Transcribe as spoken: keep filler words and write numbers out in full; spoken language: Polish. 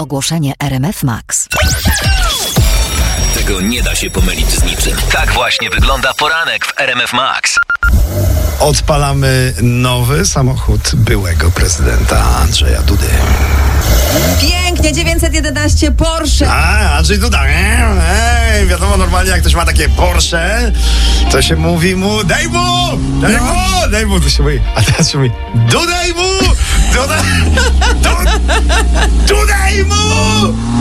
Ogłoszenie R M F Max. Tego nie da się pomylić z niczym. Tak właśnie wygląda poranek w R M F Max. Odpalamy nowy samochód byłego prezydenta Andrzeja Dudy. Pięknie, dziewięćset jedenaście Porsche. A, Andrzej Duda. Ej, wiadomo, normalnie jak ktoś ma takie Porsche, to się mówi mu, daj mu, daj No. mu, daj mu, to się mówi, a teraz się mówi, dudaj mu, dudaj, dudaj mu.